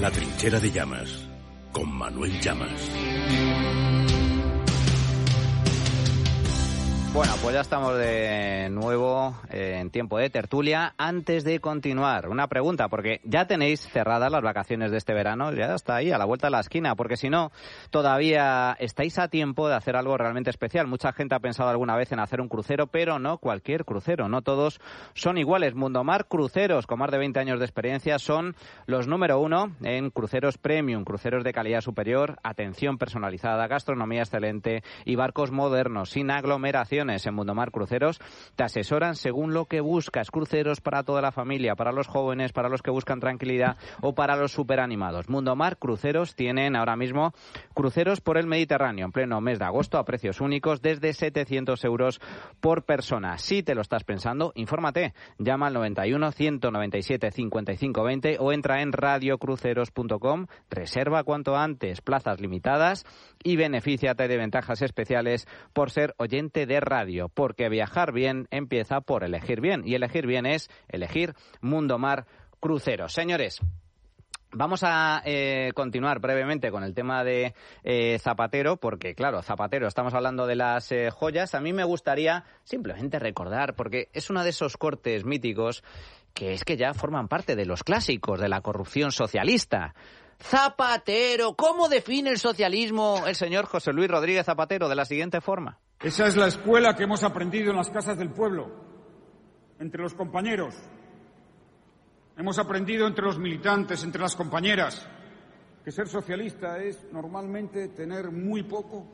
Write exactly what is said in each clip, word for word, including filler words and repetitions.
La trinchera de Llamas, con Manuel Llamas. Bueno, pues ya estamos de nuevo eh, en tiempo de tertulia. Antes de continuar, una pregunta, porque ya tenéis cerradas las vacaciones de este verano, ya está ahí, a la vuelta de la esquina, porque si no, todavía estáis a tiempo de hacer algo realmente especial. Mucha gente ha pensado alguna vez en hacer un crucero, pero no cualquier crucero, no todos son iguales. Mundomar Cruceros, con más de veinte años de experiencia, son los número uno en cruceros premium, cruceros de calidad superior, atención personalizada, gastronomía excelente y barcos modernos, sin aglomeración. En Mundomar Cruceros te asesoran según lo que buscas. Cruceros para toda la familia, para los jóvenes, para los que buscan tranquilidad o para los superanimados. Mundomar Cruceros tienen ahora mismo cruceros por el Mediterráneo en pleno mes de agosto a precios únicos desde setecientos euros por persona. Si te lo estás pensando, infórmate. Llama al noventa y uno, ciento noventa y siete, cincuenta y cinco veinte o entra en radio cruceros punto com. Reserva cuanto antes, plazas limitadas y benefíciate de ventajas especiales por ser oyente de radio, porque viajar bien empieza por elegir bien, y elegir bien es elegir Mundomar Cruceros. Señores, vamos a eh, continuar brevemente con el tema de eh, Zapatero, porque claro, Zapatero, estamos hablando de las eh, joyas. A mí me gustaría simplemente recordar, porque es uno de esos cortes míticos que es que ya forman parte de los clásicos de la corrupción socialista. Zapatero, ¿cómo define el socialismo el señor José Luis Rodríguez Zapatero? De la siguiente forma. Esa es la escuela que hemos aprendido en las casas del pueblo, entre los compañeros. Hemos aprendido entre los militantes, entre las compañeras, que ser socialista es normalmente tener muy poco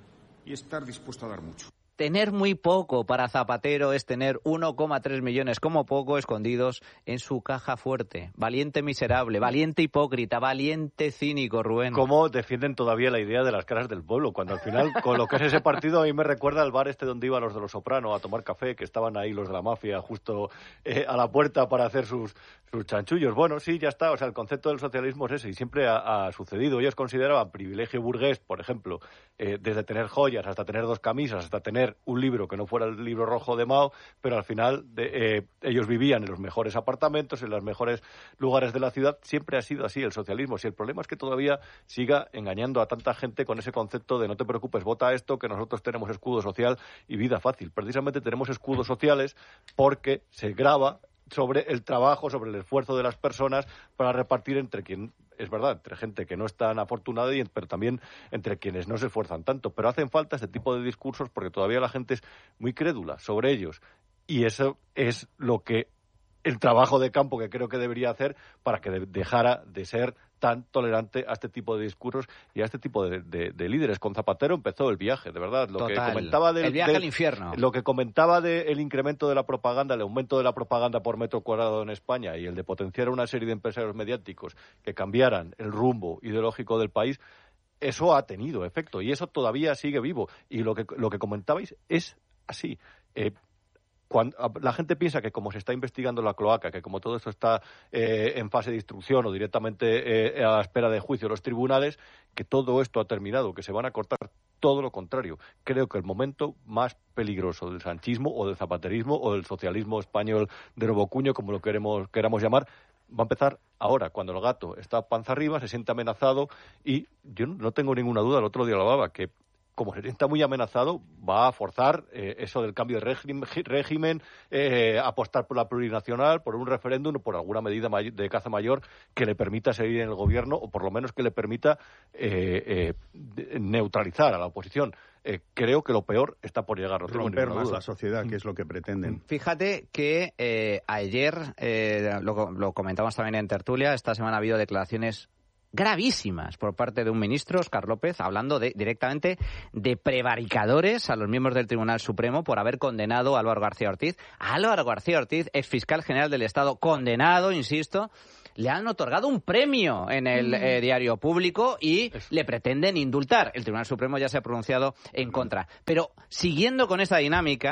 y estar dispuesto a dar mucho. Tener muy poco para Zapatero es tener uno coma tres millones como poco escondidos en su caja fuerte. Valiente miserable, valiente hipócrita, valiente cínico, Rubén. ¿Cómo defienden todavía la idea de las caras del pueblo? Cuando al final, con lo que es ese partido, a mí me recuerda al bar este donde iban los de Los Soprano a tomar café, que estaban ahí los de la mafia justo eh, a la puerta para hacer sus, sus chanchullos. Bueno, sí, ya está. O sea, el concepto del socialismo es ese y siempre ha, ha sucedido. Ellos consideraban privilegio burgués, por ejemplo, eh, desde tener joyas hasta tener dos camisas, hasta tener un libro que no fuera el libro rojo de Mao, pero al final de, eh, ellos vivían en los mejores apartamentos, en los mejores lugares de la ciudad. Siempre ha sido así el socialismo. Si el problema es que todavía siga engañando a tanta gente con ese concepto de no te preocupes, vota esto, que nosotros tenemos escudo social y vida fácil. Precisamente tenemos escudos sociales porque se grava sobre el trabajo, sobre el esfuerzo de las personas para repartir entre quien, es verdad, entre gente que no es tan afortunada, y, pero también entre quienes no se esfuerzan tanto. Pero hacen falta este tipo de discursos porque todavía la gente es muy crédula sobre ellos. Y eso es lo que el trabajo de campo que creo que debería hacer para que de, dejara de ser tan tolerante a este tipo de discursos y a este tipo de, de, de líderes. Con Zapatero empezó el viaje, de verdad. Lo Total. que comentaba del, el viaje del, al infierno. Lo que comentaba del incremento de la propaganda, el aumento de la propaganda por metro cuadrado en España y el de potenciar una serie de empresarios mediáticos que cambiaran el rumbo ideológico del país, eso ha tenido efecto y eso todavía sigue vivo. Y lo que, lo que comentabais es así. Eh, Cuando la gente piensa que como se está investigando la cloaca, que como todo esto está eh, en fase de instrucción o directamente eh, a la espera de juicio de los tribunales, que todo esto ha terminado, que se van a cortar, todo lo contrario. Creo que el momento más peligroso del sanchismo o del zapaterismo o del socialismo español de nuevo cuño, como lo queremos, queramos llamar, va a empezar ahora, cuando el gato está panza arriba, se siente amenazado y yo no tengo ninguna duda, el otro día lo hablaba, que como se sienta muy amenazado, va a forzar eh, eso del cambio de régimen, régimen eh, apostar por la plurinacional, por un referéndum o por alguna medida may- de caza mayor que le permita seguir en el gobierno o por lo menos que le permita eh, eh, neutralizar a la oposición. Eh, creo que lo peor está por llegar. No Romper más la sociedad, que es lo que pretenden. Fíjate que eh, ayer, eh, lo, lo comentamos también en tertulia, esta semana ha habido declaraciones gravísimas por parte de un ministro, Óscar López, hablando de, directamente de prevaricadores a los miembros del Tribunal Supremo por haber condenado a Álvaro García Ortiz. A Álvaro García Ortiz, exfiscal general del Estado, condenado, insisto, le han otorgado un premio en el eh, diario público y le pretenden indultar. El Tribunal Supremo ya se ha pronunciado en contra. Pero siguiendo con esta dinámica,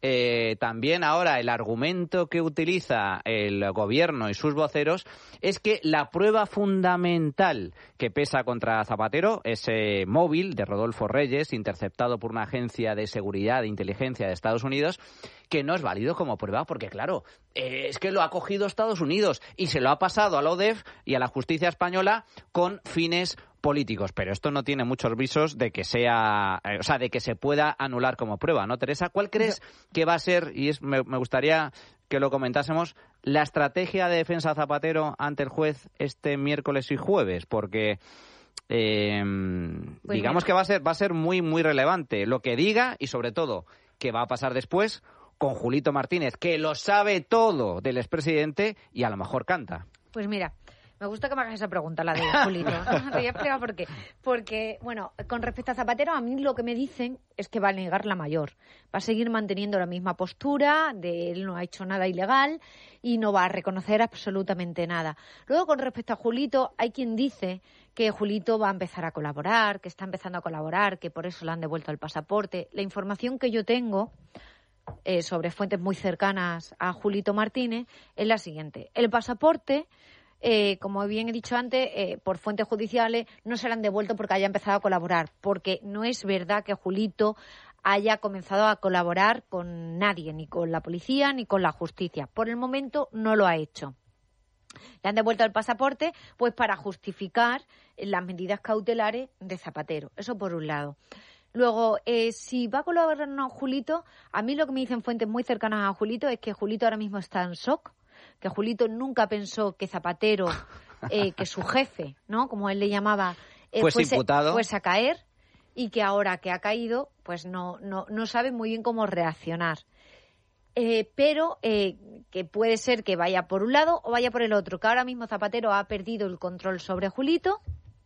eh, también ahora el argumento que utiliza el gobierno y sus voceros es que la prueba fundamental que pesa contra Zapatero, ese móvil de Rodolfo Reyes, interceptado por una agencia de seguridad e inteligencia de Estados Unidos, que no es válido como prueba porque, claro, eh, es que lo ha cogido Estados Unidos y se lo ha pasado a la O D E F y a la justicia española con fines políticos. Pero esto no tiene muchos visos de que sea, eh, o sea, de que se pueda anular como prueba, ¿no, Teresa? ¿Cuál crees que va a ser, y es, me, me gustaría que lo comentásemos, la estrategia de defensa de Zapatero ante el juez este miércoles y jueves? Porque eh, pues digamos mira. que va a ser va a ser muy, muy relevante lo que diga y, sobre todo, qué va a pasar después con Julito Martínez, que lo sabe todo del expresidente y a lo mejor canta. Pues mira, me gusta que me hagas esa pregunta, la de Julito. Te voy a explicar por qué. Porque, bueno, con respecto a Zapatero, a mí lo que me dicen es que va a negar la mayor. Va a seguir manteniendo la misma postura, de él no ha hecho nada ilegal y no va a reconocer absolutamente nada. Luego, con respecto a Julito, hay quien dice que Julito va a empezar a colaborar, que está empezando a colaborar, que por eso le han devuelto el pasaporte. La información que yo tengo eh, sobre fuentes muy cercanas a Julito Martínez es la siguiente. El pasaporte, Eh, como bien he dicho antes, eh, por fuentes judiciales no se le han devuelto porque haya empezado a colaborar, porque no es verdad que Julito haya comenzado a colaborar con nadie, ni con la policía ni con la justicia. Por el momento no lo ha hecho. Le han devuelto el pasaporte pues para justificar las medidas cautelares de Zapatero. Eso por un lado. Luego, eh, si va a colaborar o no Julito, a mí lo que me dicen fuentes muy cercanas a Julito es que Julito ahora mismo está en shock, que Julito nunca pensó que Zapatero, eh, que su jefe, ¿no?, como él le llamaba, eh, pues fuese, imputado. fuese a caer, y que ahora que ha caído, pues no, no, no sabe muy bien cómo reaccionar. Eh, pero eh, que puede ser que vaya por un lado o vaya por el otro, que ahora mismo Zapatero ha perdido el control sobre Julito,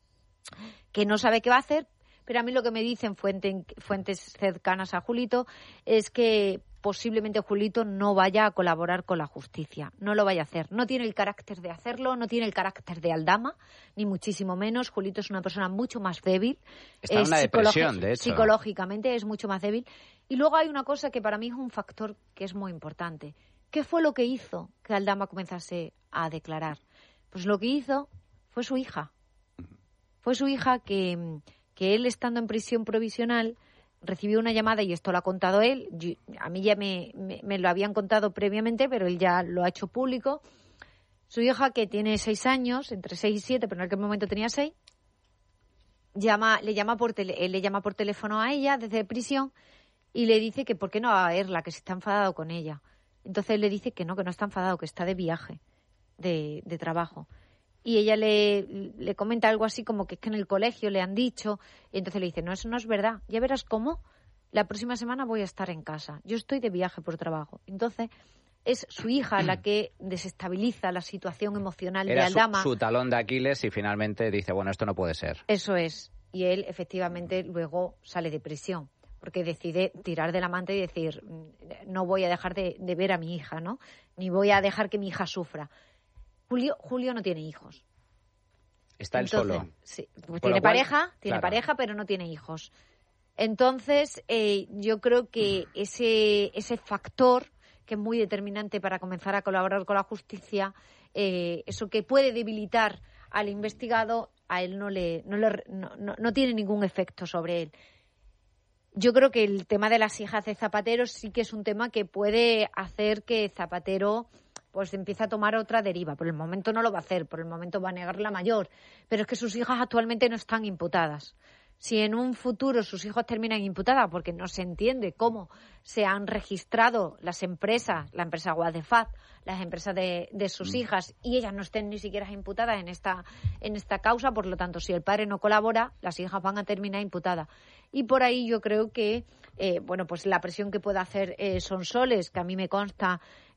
que no sabe qué va a hacer, pero a mí lo que me dicen fuente, fuentes cercanas a Julito es que posiblemente Julito no vaya a colaborar con la justicia, no lo vaya a hacer. No tiene el carácter de hacerlo, no tiene el carácter de Aldama, ni muchísimo menos. Julito es una persona mucho más débil. Está en una depresión, de hecho. Psicológicamente es mucho más débil. Y luego hay una cosa que para mí es un factor que es muy importante. ¿Qué fue lo que hizo que Aldama comenzase a declarar? Pues lo que hizo fue su hija. Fue su hija que, que él, estando en prisión provisional, recibió una llamada, y esto lo ha contado él, yo, a mí ya me, me, me lo habían contado previamente, pero él ya lo ha hecho público. Su hija, que tiene seis años, entre seis y siete, pero en aquel momento tenía seis, llama, le, llama por tele, él le llama por teléfono a ella desde prisión y le dice que por qué no va a verla, que si está enfadado con ella. Entonces él le dice que no, que no está enfadado, que está de viaje, de, de trabajo. Y ella le, le comenta algo así como que es que en el colegio le han dicho, y entonces le dice, no, eso no es verdad, ya verás cómo, la próxima semana voy a estar en casa, yo estoy de viaje por trabajo. Entonces es su hija la que desestabiliza la situación emocional Era de Aldama. Su, su talón de Aquiles, y finalmente dice, bueno, esto no puede ser. Eso es, y él efectivamente luego sale de prisión, porque decide tirar del amante y decir, no voy a dejar de, de ver a mi hija, ¿no? Ni voy a dejar que mi hija sufra. Julio, Julio no tiene hijos. Está él solo. Sí, pues tiene cual, pareja, tiene claro. pareja, pero no tiene hijos. Entonces, eh, yo creo que ese, ese factor, que es muy determinante para comenzar a colaborar con la justicia, eh, eso que puede debilitar al investigado, a él no le, no, le no, no, no tiene ningún efecto sobre él. Yo creo que el tema de las hijas de Zapatero sí que es un tema que puede hacer que Zapatero pues empieza a tomar otra deriva. Por el momento no lo va a hacer, por el momento va a negar la mayor, pero es que sus hijas actualmente no están imputadas. Si en un futuro sus hijos terminan imputadas, porque no se entiende cómo se han registrado las empresas, la empresa Guadefaz, las empresas de, de sus hijas, y ellas no estén ni siquiera imputadas en esta, en esta causa, por lo tanto, si el padre no colabora, las hijas van a terminar imputadas. Y por ahí yo creo que, eh, bueno, pues la presión que pueda hacer eh, Sonsoles, que a mí me consta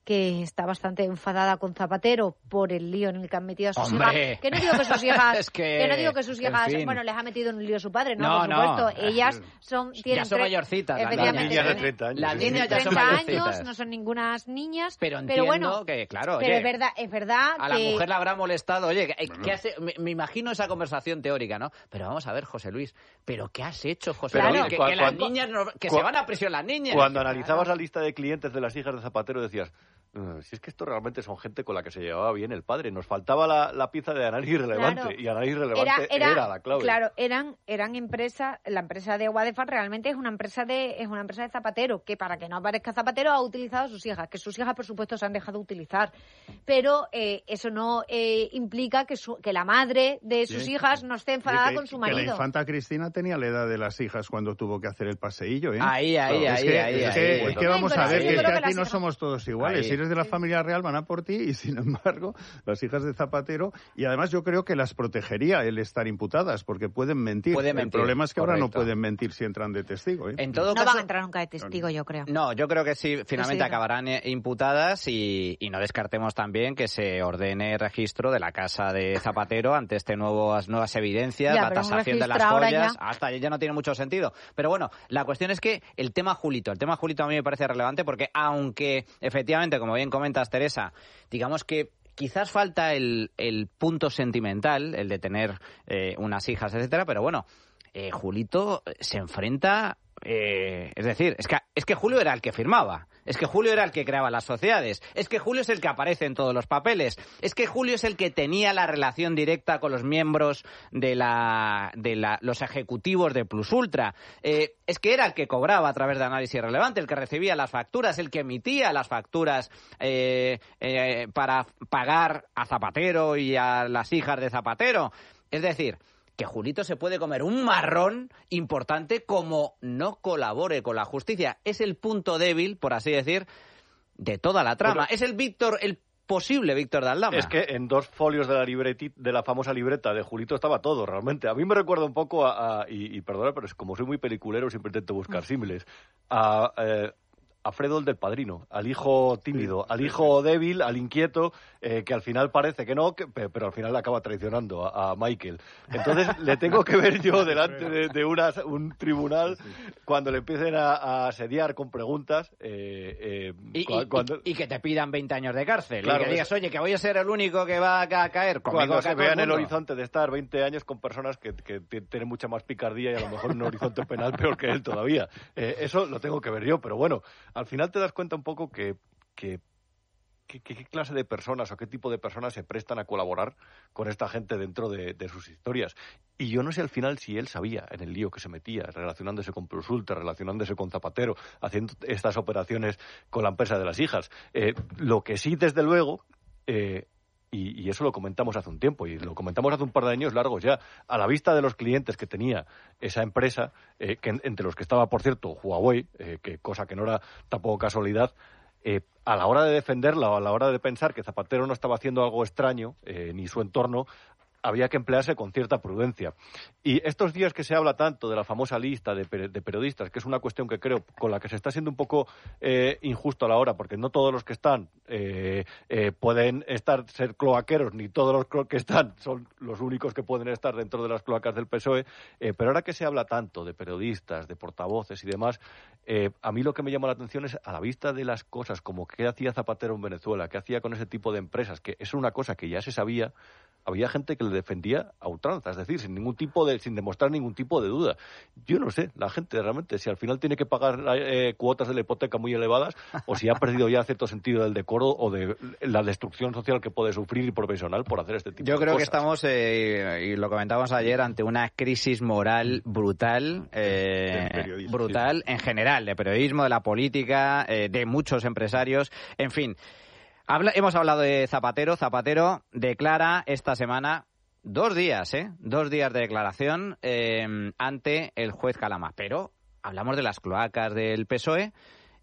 que está bastante enfadada con Zapatero por el lío en el que han metido a sus ¡Hombre! hijas. Que no digo que sus hijas, es que, que no digo que sus hijas, en fin. bueno, les ha metido en un lío su padre, no, No, por supuesto. no. Ellas son, tienen ya son tre- mayorcitas. Las efectivamente, niñas de tienen- treinta años. Las sí. niñas ya son treinta mayorcitas. años, no son ningunas niñas, Pero entiendo bueno, que, claro, pero oye, es verdad, es verdad a que... la mujer le habrá molestado, oye, ¿qué, qué hace? Me, me imagino esa conversación teórica, ¿no? Pero vamos a ver, José Luis, ¿pero qué has hecho, José Pero, Luis? oye, Que, cua- que las cuando- niñas, no- que cua- se van a prisión las niñas. Cuando analizabas la lista de clientes de las hijas de Zapatero decías, "Uh, si es que esto realmente son gente con la que se llevaba bien el padre. Nos faltaba la, la pieza de análisis relevante Claro. y análisis relevante era, era, la clave. Claro, eran, eran empresas, la empresa de Guadefar realmente es una empresa de, es una empresa de Zapatero, que para que no aparezca Zapatero ha utilizado a sus hijas, que sus hijas por supuesto se han dejado utilizar, pero eh, eso no eh, implica que, su, que la madre de sus Sí. hijas no esté enfadada que, con su que marido. la infanta Cristina tenía la edad de las hijas cuando tuvo que hacer el paseillo, ¿eh? Ahí, ahí, Claro, ahí, es que, ahí, es ahí, que, ahí. es que vamos Pero a sí, ver, yo que, creo es que que aquí las no hijas- somos todos iguales. Ahí. Si eres de la familia real van a por ti y, sin embargo, las hijas de Zapatero, y además yo creo que las protegería el estar imputadas, porque pueden mentir. Puede El mentir, problema es que ahora no correcto. pueden mentir si entran de testigo, ¿eh? En todo No caso, van a entrar nunca de testigo, yo creo. No, yo creo que sí, finalmente sí, no. acabarán eh, imputadas y, y no descartemos también que se ordene registro de la casa de Zapatero ante este nuevas nuevas evidencias, Ya, la pero un tasación de las registro ahora joyas, ya- hasta ahí ya no tiene mucho sentido. Pero bueno, la cuestión es que el tema Julito, el tema Julito a mí me parece relevante porque aunque efectivamente, como bien comentas, Teresa, digamos que quizás falta el, el punto sentimental, el de tener eh, unas hijas, etcétera, pero bueno, eh, Julito se enfrenta, eh, es decir, es que, es que Julio era el que firmaba, es que Julio era el que creaba las sociedades, es que Julio es el que aparece en todos los papeles, es que Julio es el que tenía la relación directa con los miembros de la de la, los ejecutivos de Plus Ultra, eh, es que era el que cobraba a través de análisis relevante, el que recibía las facturas, el que emitía las facturas eh, eh, para pagar a Zapatero y a las hijas de Zapatero, es decir, que Julito se puede comer un marrón importante como no colabore con la justicia. Es el punto débil, por así decir, de toda la trama. Bueno, es el Víctor, el posible Víctor de Aldama. Es que en dos folios de la libreti, de la famosa libreta de Julito estaba todo, realmente. A mí me recuerda un poco a, a- y, y perdona, pero es como soy muy peliculero, siempre intento buscar símiles, a... eh, a Fredo el del Padrino, al hijo tímido, al hijo débil, al inquieto, eh, que al final parece que no, que, pe- pero al final le acaba traicionando a, a Michael. Entonces le tengo que ver yo delante de, de una- un tribunal cuando le empiecen a, a asediar con preguntas. eh, eh, Y, cua- y- cuando, y- y que te pidan veinte años de cárcel. Claro, y que digas, eso- oye, que voy a ser el único que va a ca- caer. Conmigo cuando cae se todo vea en el mundo. horizonte de estar veinte años con personas que, que t- tienen mucha más picardía y a lo mejor un horizonte penal peor que él todavía. Eh, eso lo tengo que ver yo, pero bueno, al final te das cuenta un poco que, que, que- que- qué clase de personas o qué tipo de personas se prestan a colaborar con esta gente dentro de, de sus historias. Y yo no sé al final si él sabía en el lío que se metía, relacionándose con Plus Ultra, relacionándose con Zapatero, haciendo estas operaciones con la empresa de las hijas. Eh, lo que sí, desde luego... Eh, Y, y eso lo comentamos hace un tiempo, y lo comentamos hace un par de años largos ya, a la vista de los clientes que tenía esa empresa, eh, que en- entre los que estaba, por cierto, Huawei, eh, que cosa que no era tampoco casualidad, eh, a la hora de defenderla o a la hora de pensar que Zapatero no estaba haciendo algo extraño, eh, ni su entorno, había que emplearse con cierta prudencia. Y estos días que se habla tanto de la famosa lista de, per- de periodistas, que es una cuestión que creo con la que se está siendo un poco eh, injusto a la hora, porque no todos los que están eh, eh, pueden estar ser cloaqueros, ni todos los clo- que están son los únicos que pueden estar dentro de las cloacas del P S O E, eh, pero ahora que se habla tanto de periodistas, de portavoces y demás, eh, a mí lo que me llama la atención es, a la vista de las cosas como qué hacía Zapatero en Venezuela, qué hacía con ese tipo de empresas, que es una cosa que ya se sabía, había gente que le defendía a ultranza, es decir, sin ningún tipo de, sin demostrar ningún tipo de duda. Yo no sé, la gente realmente, si al final tiene que pagar eh, cuotas de la hipoteca muy elevadas, o si ha perdido ya cierto sentido del decoro o de la destrucción social que puede sufrir y profesional por hacer este tipo Yo de creo que cosas. estamos, eh, y lo comentábamos ayer, ante una crisis moral brutal, eh, Del periodismo, brutal en general, de periodismo, de la política, eh, de muchos empresarios, en fin. Habla- hemos hablado de Zapatero. Zapatero declara esta semana dos días, ¿eh? Dos días de declaración eh, ante el juez Calama. Pero hablamos de las cloacas del P S O E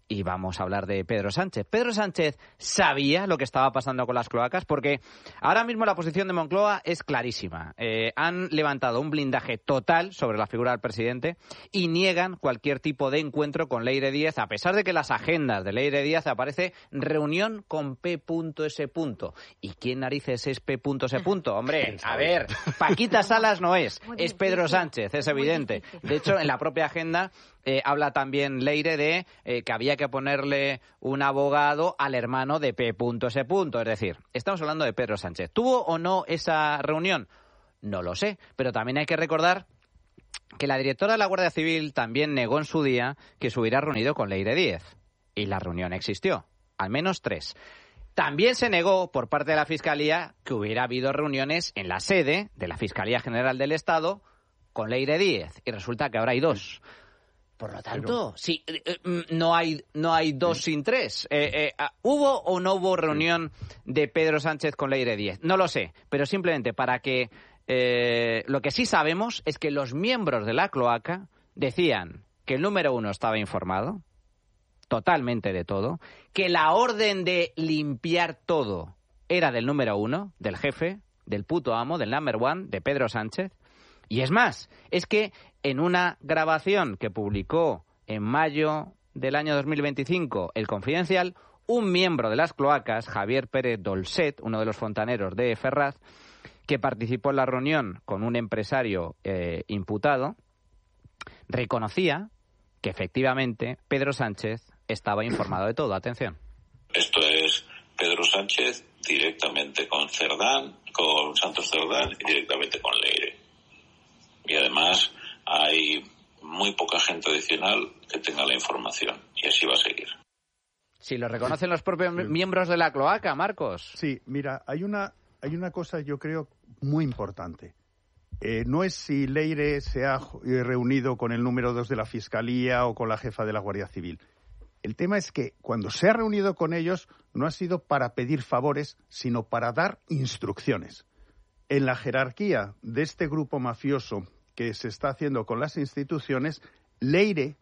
Y vamos a hablar de Pedro Sánchez. Pedro Sánchez sabía lo que estaba pasando con las cloacas porque ahora mismo la posición de Moncloa es clarísima. Eh, han levantado un blindaje total sobre la figura del presidente y niegan cualquier tipo de encuentro con Leire Díez, a pesar de que en las agendas de Leire Díez aparece reunión con P S. ¿Y quién narices es P S? Hombre, a ver, Paquita Salas no es, es Pedro Sánchez, es evidente. De hecho, en la propia agenda eh, habla también Leire de eh, que había que ponerle un abogado al hermano de P S. Es decir, estamos hablando de Pedro Sánchez. ¿Tuvo o no esa reunión? No lo sé, pero también hay que recordar que la directora de la Guardia Civil también negó en su día que se hubiera reunido con Leire Díez. Y la reunión existió, al menos tres. También se negó por parte de la Fiscalía que hubiera habido reuniones en la sede de la Fiscalía General del Estado con Leire Díez. Y resulta que ahora hay dos. Por lo tanto, Pero... sí, eh, no hay no hay dos sí. sin tres. Eh, eh, ¿Hubo o no hubo reunión de Pedro Sánchez con Leire Díez? No lo sé, pero simplemente para que... Eh, lo que sí sabemos es que los miembros de la cloaca decían que el número uno estaba informado, totalmente de todo, que la orden de limpiar todo era del número uno, del jefe, del puto amo, del number one, de Pedro Sánchez. Y es más, es que en una grabación que publicó en mayo del año dos mil veinticinco El Confidencial, un miembro de las cloacas, Javier Pérez Dolcet, uno de los fontaneros de Ferraz, que participó en la reunión con un empresario eh, imputado, reconocía que efectivamente Pedro Sánchez estaba informado de todo. Atención. Esto es Pedro Sánchez directamente con Cerdán, con Santos Cerdán y directamente con Leire. Y además hay muy poca gente adicional que tenga la información y así va a seguir. Si lo reconocen los propios sí. miembros de la cloaca, Marcos. Sí, mira, hay una hay una cosa yo creo muy importante. Eh, no es si Leire se ha reunido con el número dos de la Fiscalía o con la jefa de la Guardia Civil. El tema es que cuando se ha reunido con ellos no ha sido para pedir favores, sino para dar instrucciones. En la jerarquía de este grupo mafioso que se está haciendo con las instituciones, Leire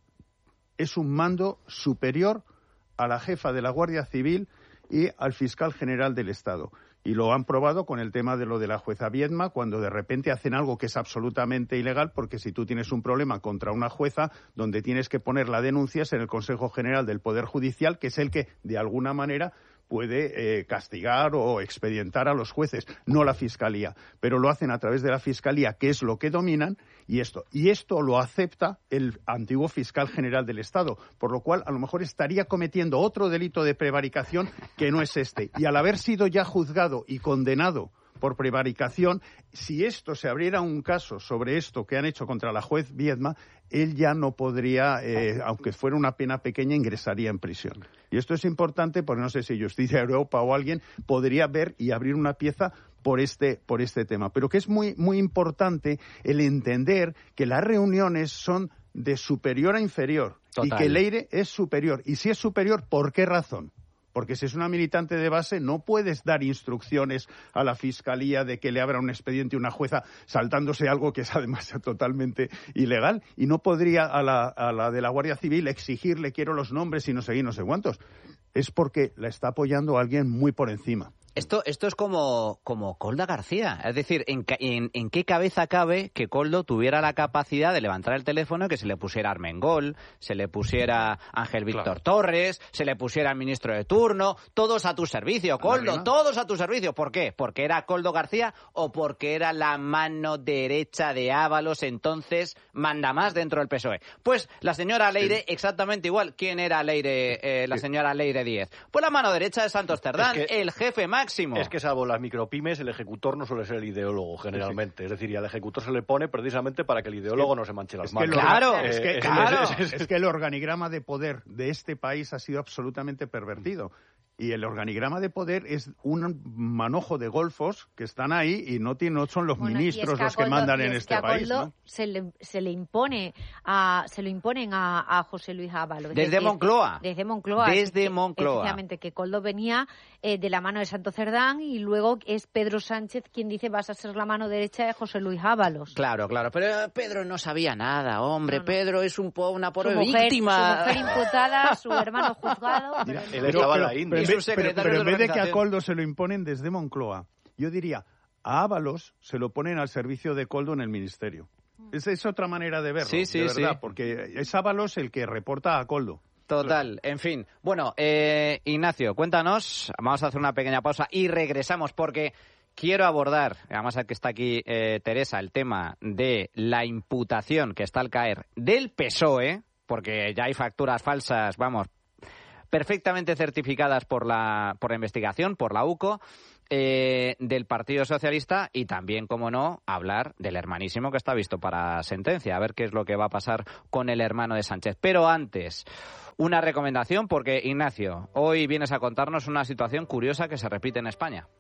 es un mando superior a la jefa de la Guardia Civil y al fiscal general del Estado. Y lo han probado con el tema de lo de la jueza Viedma, cuando de repente hacen algo que es absolutamente ilegal, porque si tú tienes un problema contra una jueza, donde tienes que poner la denuncia es en el Consejo General del Poder Judicial, que es el que, de alguna manera, puede eh, castigar o expedientar a los jueces, no la Fiscalía. Pero lo hacen a través de la Fiscalía, que es lo que dominan, y esto. Y esto lo acepta el antiguo fiscal general del Estado, por lo cual a lo mejor estaría cometiendo otro delito de prevaricación que no es este. Y al haber sido ya juzgado y condenado por prevaricación, si esto se abriera un caso sobre esto que han hecho contra la juez Viedma, él ya no podría, eh, aunque fuera una pena pequeña, ingresaría en prisión. Y esto es importante porque no sé si Justicia Europa o alguien podría ver y abrir una pieza por este, por este tema. Pero que es muy, muy importante el entender que las reuniones son de superior a inferior. Total. Y que Leire es superior. Y si es superior, ¿por qué razón? Porque si es una militante de base, no puedes dar instrucciones a la Fiscalía de que le abra un expediente a una jueza saltándose algo que es además totalmente ilegal. Y no podría a la, a la de la Guardia Civil exigirle quiero los nombres y no sé qué, no sé cuántos. Es porque la está apoyando alguien muy por encima. Esto, esto es como, como Koldo García. Es decir, ¿en, en, ¿en qué cabeza cabe que Koldo tuviera la capacidad de levantar el teléfono y que se le pusiera Armengol, se le pusiera Ángel Víctor claro. Torres, se le pusiera el ministro de turno? Todos a tu servicio, Koldo, todos a tu servicio. ¿Por qué? ¿Porque era Koldo García o porque era la mano derecha de Ábalos, entonces manda más dentro del P S O E? Pues la señora Leire, sí. exactamente igual. ¿Quién era Leire, eh, la señora Leire Díez? Pues la mano derecha de Santos Cerdán, es que... el jefe máximo. Es que salvo las micropymes, el ejecutor no suele ser el ideólogo generalmente. Sí. Es decir, y al ejecutor se le pone precisamente para que el ideólogo no se manche las manos. Claro, eh, es, que, eh, claro. Es, es, es que el organigrama de poder de este país ha sido absolutamente pervertido. Y el organigrama de poder es un manojo de golfos que están ahí y no, tiene, no son los bueno, ministros es que los que Coldo, mandan en este país, ¿no? Se le, se le impone a, se lo imponen a, a José Luis Ábalos. Desde decir, Moncloa. Desde Moncloa. Desde que, Moncloa. Efectivamente, que Coldo venía eh, de la mano de Santos Cerdán y luego es Pedro Sánchez quien dice vas a ser la mano derecha de José Luis Ábalos. Claro, claro. Pero Pedro no sabía nada, hombre. No, no. Pedro es un po, una pobre su mujer, víctima. Su mujer imputada, su hermano juzgado. Mira, pero él estaba en la India. Pero, pero, pero, pero en vez de que a Coldo se lo imponen desde Moncloa, yo diría, a Ábalos se lo ponen al servicio de Coldo en el ministerio. Esa es otra manera de verlo, sí, sí, de verdad, sí. porque es Ábalos el que reporta a Coldo. Total, en fin. Bueno, eh, Ignacio, cuéntanos, vamos a hacer una pequeña pausa y regresamos porque quiero abordar, además que está aquí eh, Teresa, el tema de la imputación que está al caer del P S O E, porque ya hay facturas falsas, vamos, perfectamente certificadas por la, por la investigación, por la U C O, eh, del Partido Socialista y también, como no, hablar del hermanísimo que está visto para sentencia, a ver qué es lo que va a pasar con el hermano de Sánchez. Pero antes, una recomendación, porque Ignacio, hoy vienes a contarnos una situación curiosa que se repite en España.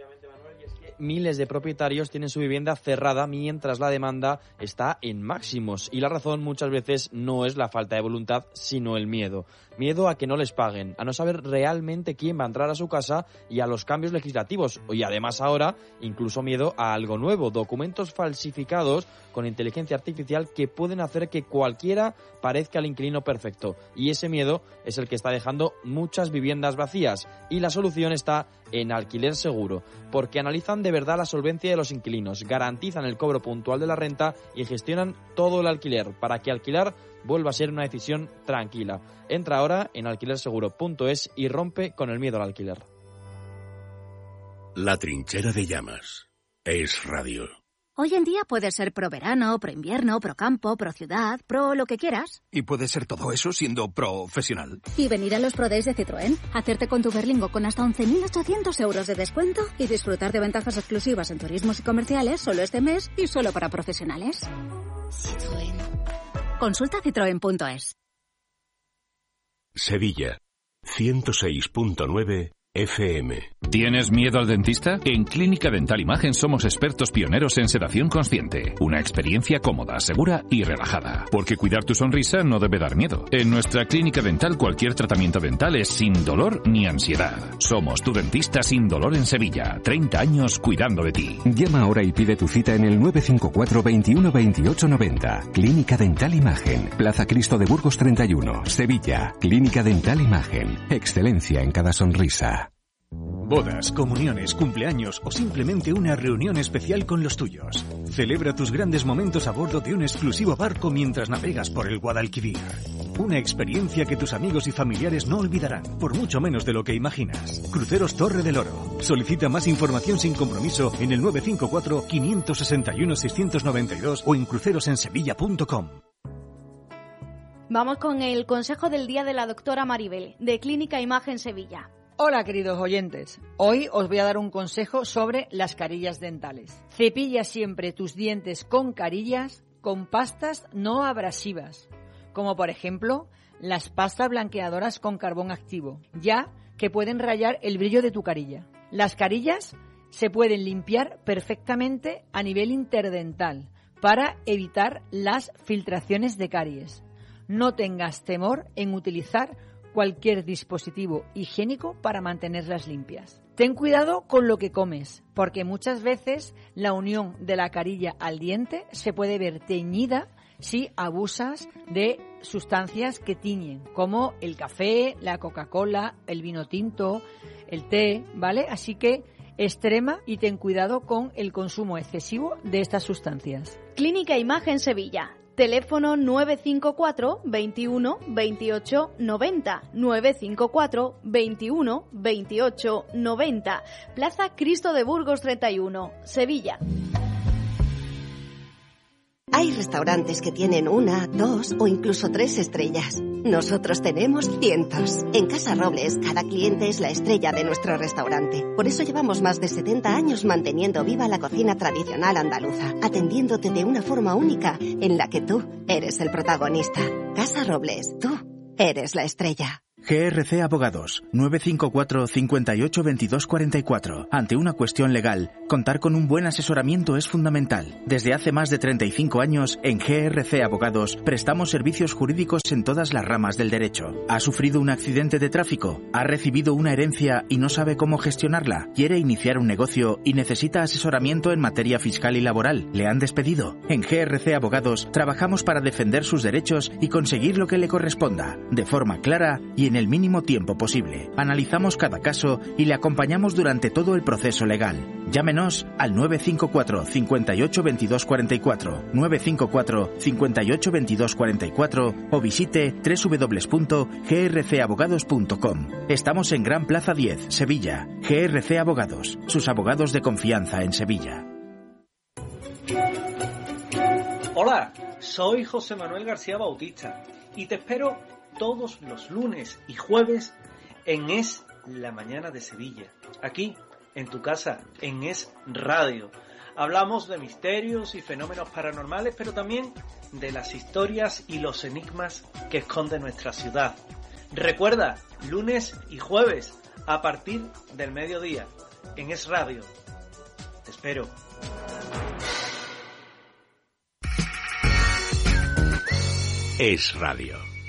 Miles de propietarios tienen su vivienda cerrada mientras la demanda está en máximos y la razón muchas veces no es la falta de voluntad, sino el miedo. Miedo a que no les paguen, a no saber realmente quién va a entrar a su casa y a los cambios legislativos. Y además ahora, incluso miedo a algo nuevo, documentos falsificados con inteligencia artificial que pueden hacer que cualquiera parezca el inquilino perfecto. Y ese miedo es el que está dejando muchas viviendas vacías. Y la solución está en Alquiler Seguro, porque analizan de verdad la solvencia de los inquilinos, garantizan el cobro puntual de la renta y gestionan todo el alquiler para que alquilar vuelva a ser una decisión tranquila. Entra ahora en alquiler seguro punto es y rompe con el miedo al alquiler. La trinchera de llamas. Es radio. Hoy en día puedes ser pro verano, pro invierno, pro campo, pro ciudad, pro lo que quieras. Y puedes ser todo eso siendo profesional. Y venir a los Pro Days de Citroën, hacerte con tu Berlingo con hasta once mil ochocientos euros de descuento y disfrutar de ventajas exclusivas en turismos y comerciales solo este mes y solo para profesionales. Citroën. Consulta citroen punto es. Sevilla, ciento seis punto nueve F M. ¿Tienes miedo al dentista? En Clínica Dental Imagen somos expertos pioneros en sedación consciente. Una experiencia cómoda, segura y relajada. Porque cuidar tu sonrisa no debe dar miedo. En nuestra clínica dental cualquier tratamiento dental es sin dolor ni ansiedad. Somos tu dentista sin dolor en Sevilla. treinta años cuidando de ti. Llama ahora y pide tu cita en el nueve cinco cuatro, veintiuno, veintiocho, noventa. Clínica Dental Imagen. Plaza Cristo de Burgos treinta y uno, Sevilla. Clínica Dental Imagen. Excelencia en cada sonrisa. Bodas, comuniones, cumpleaños o simplemente una reunión especial con los tuyos. Celebra tus grandes momentos a bordo de un exclusivo barco mientras navegas por el Guadalquivir. Una experiencia que tus amigos y familiares no olvidarán, por mucho menos de lo que imaginas. Cruceros Torre del Oro. Solicita más información sin compromiso en el nueve cinco cuatro, quinientos sesenta y uno, seiscientos noventa y dos o en crucerosensevilla punto com. Vamos con el consejo del día de la doctora Maribel, de Clínica Imagen Sevilla. Hola, queridos oyentes. Hoy os voy a dar un consejo sobre las carillas dentales. Cepilla siempre tus dientes con carillas con pastas no abrasivas, como por ejemplo las pastas blanqueadoras con carbón activo, ya que pueden rayar el brillo de tu carilla. Las carillas se pueden limpiar perfectamente a nivel interdental para evitar las filtraciones de caries. No tengas temor en utilizar cualquier dispositivo higiénico para mantenerlas limpias. Ten cuidado con lo que comes, porque muchas veces la unión de la carilla al diente se puede ver teñida si abusas de sustancias que tiñen, como el café, la Coca-Cola, el vino tinto, el té, ¿vale? Así que extrema y ten cuidado con el consumo excesivo de estas sustancias. Clínica Imagen Sevilla. Teléfono nueve cinco cuatro, veintiuno, veintiocho, noventa, nueve cinco cuatro, veintiuno, veintiocho, noventa. Plaza Cristo de Burgos treinta y uno, Sevilla. Hay restaurantes que tienen una, dos o incluso tres estrellas. Nosotros tenemos cientos. En Casa Robles, cada cliente es la estrella de nuestro restaurante. Por eso llevamos más de setenta años manteniendo viva la cocina tradicional andaluza, atendiéndote de una forma única en la que tú eres el protagonista. Casa Robles, tú eres la estrella. G R C Abogados, nueve cinco cuatro, cinco ocho, veintidós cuarenta y cuatro. Ante una cuestión legal, contar con un buen asesoramiento es fundamental. Desde hace más de treinta y cinco años, en G R C Abogados, prestamos servicios jurídicos en todas las ramas del derecho. ¿Ha sufrido un accidente de tráfico? ¿Ha recibido una herencia y no sabe cómo gestionarla? ¿Quiere iniciar un negocio y necesita asesoramiento en materia fiscal y laboral? ¿Le han despedido? En G R C Abogados, trabajamos para defender sus derechos y conseguir lo que le corresponda, de forma clara y en el mínimo tiempo posible. Analizamos cada caso y le acompañamos durante todo el proceso legal. Llámenos al nueve cinco cuatro, cinco ocho, veintidós cuarenta y cuatro, nueve cinco cuatro, cinco ocho, veintidós cuarenta y cuatro o visite doble u doble u doble u punto g r c abogados punto com. Estamos en Gran Plaza diez, Sevilla. G R C Abogados, sus abogados de confianza en Sevilla. Hola, soy José Manuel García Bautista y te espero todos los lunes y jueves en Es la Mañana de Sevilla, aquí en tu casa, en Es Radio. Hablamos de misterios y fenómenos paranormales, pero también de las historias y los enigmas que esconde nuestra ciudad. Recuerda, lunes y jueves a partir del mediodía en Es Radio. Te espero. Es Radio.